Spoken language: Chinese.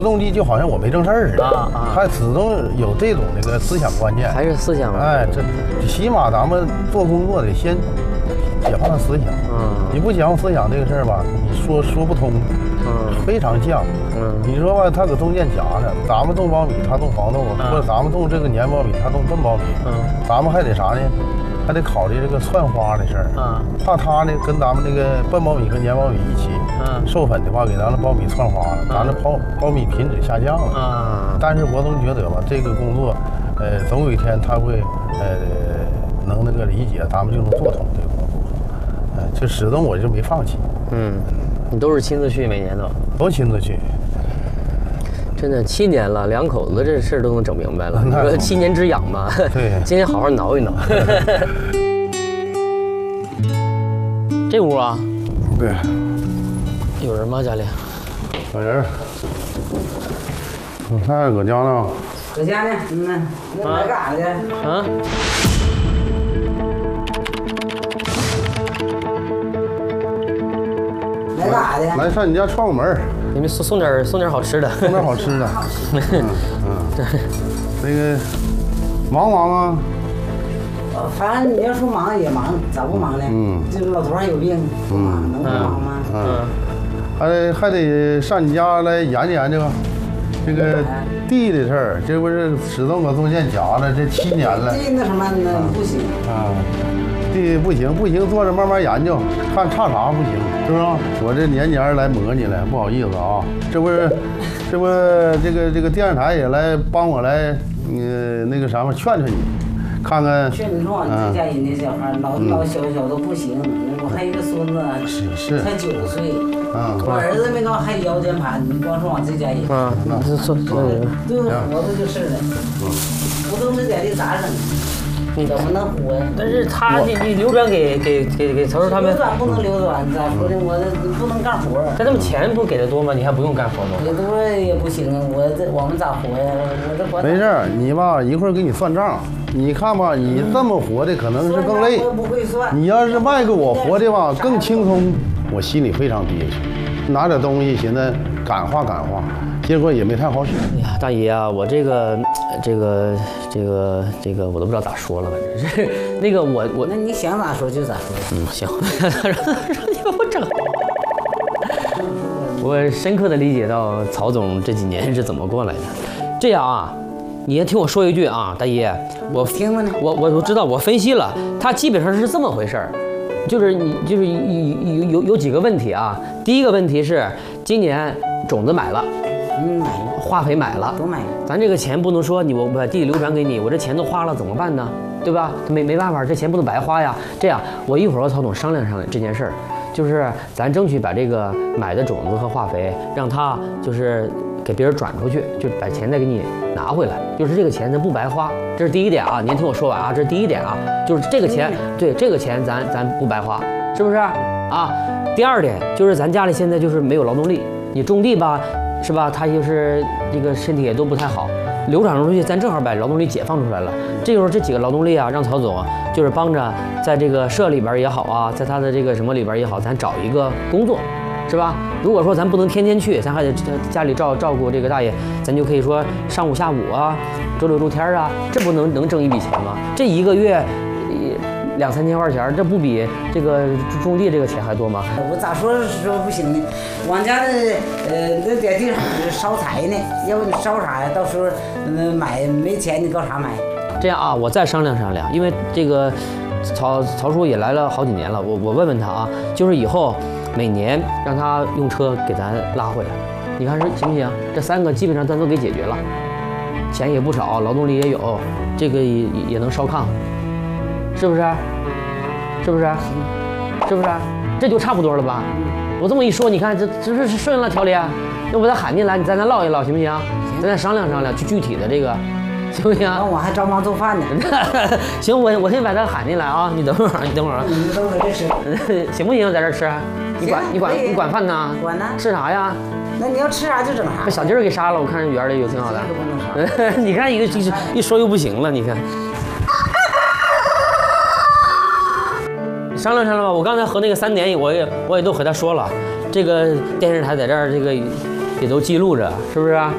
动力就好像我没正事儿似的，还始终有这种那个思想观念， 还是思想。 哎，这起码咱们做工作得先解放思想。你不解放思想这个事儿吧，你说不通。非常犟。你说吧，他搁中间夹着，咱们种苞米，他种黄豆，或者咱们种这个粘苞米，他种笨苞米。咱们还得啥呢？还得考虑这个窜花的事儿。怕他呢跟咱们这个笨苞米和粘苞米一起授粉的话，给咱的苞米窜花了，咱这苞米品质下降了。但是我总觉得吧，这个工作，总有一天他会能那个理解，咱们就能做通这个工作。就始终我就没放弃。 你都是亲自去，每年都亲自去。 真的7年了，两口子这事儿都能整明白了。你说7年之痒嘛， 对， 今天好好挠一挠。这屋啊？ 对。 有人吗？家里？ 有人。我看搁家呢。 搁家呢。那来干啥去？来干啥的？ 来上你家串个门。 你们送点好吃的。 送点好吃的。对。那个忙啊？ 反正你要说忙也忙，咋不忙呢？这老头还有病，能不忙吗？ 还得上你家来研究研究这个地的事儿。这不是始终搁中间夹着这7年了。 地那什么那不行地不行，坐着慢慢研究，看差啥不行，是不是？我这年来磨你来，不好意思啊。这不这个电视台也来帮我来，那个啥嘛，劝你。看看， 劝你说，你这家人家小孩老小都不行。我还有一个孙子，才9岁。我儿子没到还腰间盘，你光说我这家人。 那算对，活着就是了。不动这点地咋整？怎么能活呀？ 但是你流转给曹叔他们。 流转不能流转，咋说的？我不能干活。 但他们钱不给的多吗？你还不用干活吗？ 给多也不行，我们咋活呀？我这活。 没事，你吧一会儿给你算账。你看吧，你这么活的可能是更累。 我不会算。 你要是卖给我活的吧，更轻松。我心里非常憋屈，拿点东西寻思感化，结果也没太好使。 哎呀，大爷啊，我这个我都不知道咋说了，反正是那个我。 那你想咋说就咋说。 行。你把我整。我深刻的理解到曹总这几年是怎么过来的。这样啊。你先听我说一句啊，大爷，我听着呢。 我知道，我分析了，他基本上是这么回事儿，就是有几个问题啊。第一个问题是今年种子买了， 买了， 化肥买了， 都买了。 咱这个钱不能说我把地里流转给你，我这钱都花了怎么办呢？对吧？没办法，这钱不能白花呀。这样，我一会儿和曹总商量这件事儿，就是咱争取把这个买的种子和化肥让他就是给别人转出去，就把钱再给你拿回来，就是这个钱咱不白花，这是第一点啊。您听我说完啊，这是第一点啊，就是这个钱，对这个钱咱不白花，是不是啊？第二点就是咱家里现在就是没有劳动力，你种地吧，是吧？他就是这个身体也都不太好，流转出去，咱正好把劳动力解放出来了。这时候这几个劳动力啊，让曹总就是帮着在这个社里边也好啊，在他的这个什么里边也好，咱找一个工作。是吧？如果说咱不能天天去，咱还得家里照顾这个大爷，咱就可以说上午下午啊，周六周天啊，这不能挣一笔钱吗？这1个月2、3千块钱，这不比这个种地这个钱还多吗？ 我咋说不行呢？往家的那点地烧柴呢，要不你烧啥呀？到时候买没钱你搞啥买？ 这样啊，我再商量商量，因为这个曹叔也来了好几年了，我问问他啊，就是以后。每年让他用车给咱拉回来，你看行不行？这3个基本上咱都给解决了，钱也不少，劳动力也有，这个也能烧炕，是不是？是不是？是不是？这就差不多了吧？我这么一说，你看这是顺了条理，要不咱喊进来，咱唠一唠，行不行？咱再商量商量，具体的这个。行不行？ 我还着忙做饭呢。 行，我先把他喊进来啊！你等会儿。 你都搁这吃， 行不行？在这吃？你管饭呢？ 管呢。 吃啥呀？ 那你要吃啥就整啥。 把小鸡儿给杀了，我看园里有挺好的。你看一说又不行了，你看。商量商量吧，我刚才和那个3点我也都和他说了，这个电视台在这儿这个也都记录着，是不是啊？